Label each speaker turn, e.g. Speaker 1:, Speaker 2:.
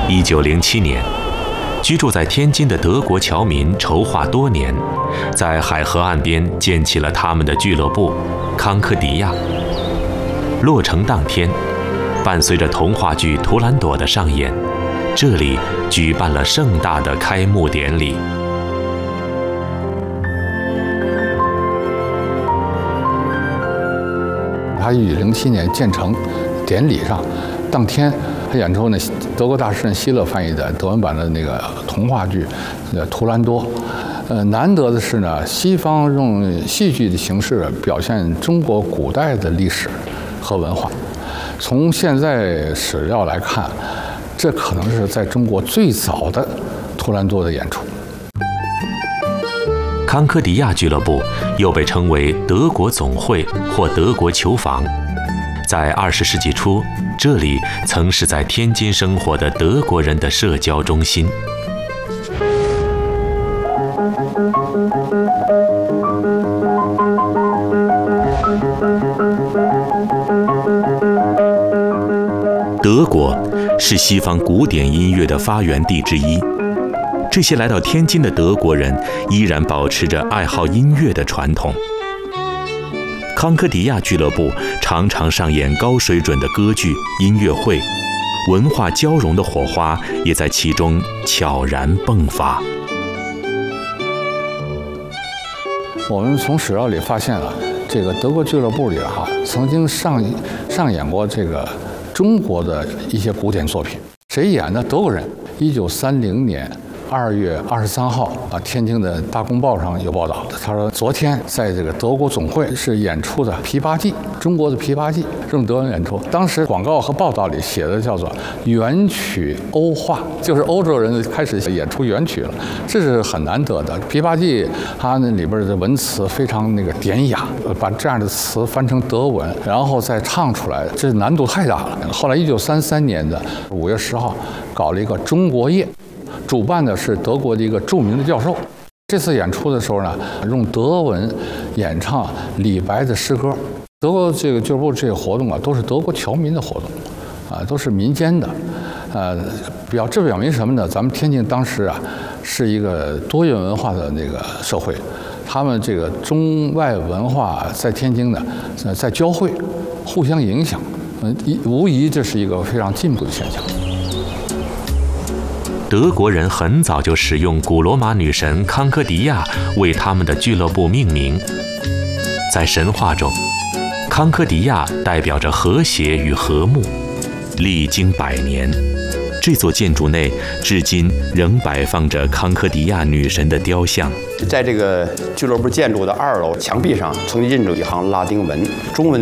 Speaker 1: 1907年，居住在天津的德国侨民筹划多年，在海河岸边建起了他们的俱乐部康科迪亚。落成当天，伴随着童话剧《图兰朵》的上演，这里举办了盛大的开幕典礼。
Speaker 2: 他1907年建成，典礼上，当天他演出呢德国大诗人希勒翻译的德文版的那个童话剧《图兰朵》。难得的是呢，西方用戏剧的形式表现中国古代的历史和文化。从现在史料来看，这可能是在中国最早的图兰朵的演出。
Speaker 1: 康科迪亚俱乐部又被称为德国总会或德国球房，在20世纪初，这里曾是在天津生活的德国人的社交中心。德国是西方古典音乐的发源地之一。这些来到天津的德国人依然保持着爱好音乐的传统。康科迪亚俱乐部常常上演高水准的歌剧、音乐会，文化交融的火花也在其中悄然迸发。
Speaker 2: 我们从史料里发现了，这个德国俱乐部里曾经上演过这个中国的一些古典作品。谁演的？德国人。1930年2月23号天津的大公报上有报道，他说昨天在这个德国总会是演出的《琵琶记》，中国的《琵琶记》用德文演出。当时广告和报道里写的叫做元曲欧化，就是欧洲人开始演出元曲了，这是很难得的。《琵琶记》它那里边的文词非常典雅，把这样的词翻成德文，然后再唱出来，这难度太大了。后来1933年的5月10号搞了一个中国夜。主办的是德国的一个著名的教授。这次演出的时候呢，用德文演唱李白的诗歌。德国这个俱乐部这个活动都是德国侨民的活动，都是民间的，这表明什么呢？咱们天津当时是一个多元文化的社会，他们这个中外文化在天津呢，在交汇，互相影响，无疑这是一个非常进步的现象。
Speaker 1: 德国人很早就使用古罗马女神康科迪亚为他们的俱乐部命名。在神话中，康科迪亚代表着和谐与和睦。历经100年，这座建筑内至今仍摆放着康科迪亚女神的雕像。
Speaker 3: 在这个俱乐部建筑的2楼墙壁上，曾经印着一行拉丁文，中文